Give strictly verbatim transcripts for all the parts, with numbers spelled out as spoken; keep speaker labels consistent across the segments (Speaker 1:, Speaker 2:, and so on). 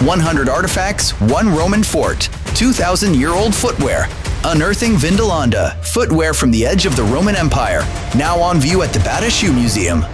Speaker 1: one hundred artifacts, one Roman fort, two thousand year old footwear. Unearthing Vindolanda, footwear from the edge of the Roman Empire. Now on view at the Bata Shoe Museum.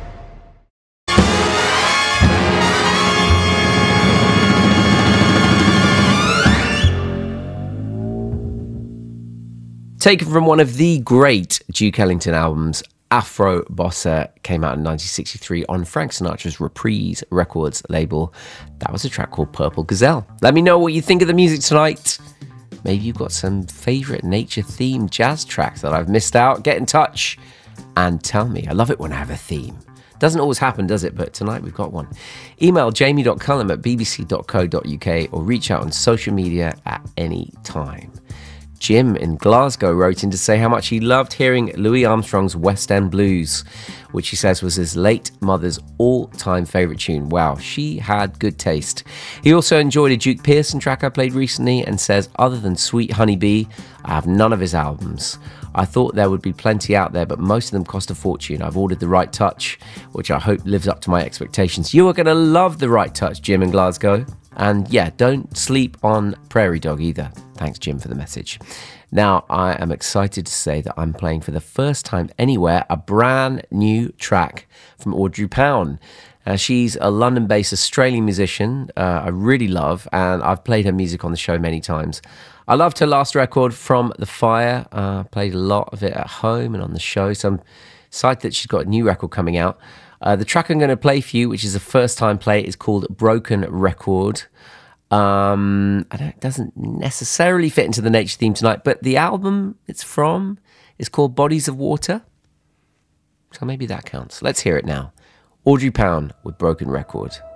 Speaker 2: Taken from one of the great Duke Ellington albums, Afro Bossa, came out in nineteen sixty-three on Frank Sinatra's Reprise Records label. That was a track called Purple Gazelle. Let me know what you think of the music tonight. Maybe you've got some favourite nature-themed jazz tracks that I've missed out. Get in touch and tell me. I love it when I have a theme. Doesn't always happen, does it? But tonight we've got one. Email jamie dot cullum at b b c dot co dot u k or reach out on social media at any time. Jim in Glasgow wrote in to say how much he loved hearing Louis Armstrong's West End Blues, which he says was his late mother's all-time favourite tune. Wow, she had good taste. He also enjoyed a Duke Pearson track I played recently and says, other than Sweet Honey Bee, I have none of his albums. I thought there would be plenty out there, but most of them cost a fortune. I've ordered The Right Touch, which I hope lives up to my expectations. You are going to love The Right Touch, Jim in Glasgow. And yeah, don't sleep on Prairie Dog either. Thanks, Jim, for the message. Now, I am excited to say that I'm playing for the first time anywhere a brand new track from Audrey Pound. Uh, she's a London-based Australian musician uh, I really love, and I've played her music on the show many times. I loved her last record, From the Fire. Uh, played a lot of it at home and on the show, so I'm excited that she's got a new record coming out. Uh, the track I'm going to play for you, which is a first-time play, is called Broken Record. Um, I don't, it doesn't necessarily fit into the nature theme tonight, but the album it's from is called Bodies of Water. So maybe that counts. Let's hear it now. Audrey Pound with Broken Record.